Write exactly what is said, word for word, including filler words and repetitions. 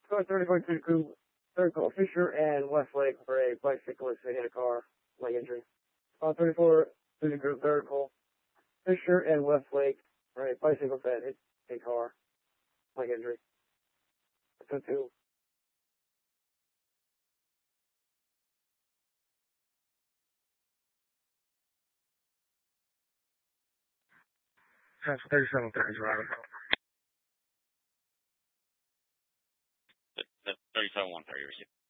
So thirty-four to the group, third call Fisher and Westlake for a bicyclist that hit a car, leg injury. Uh, thirty-four to the group, third call Fisher and Westlake for a bicyclist that hit a car, leg injury. So two. That's thirty-seven thirty, Robert. That's thirty-seven one thirty, receive.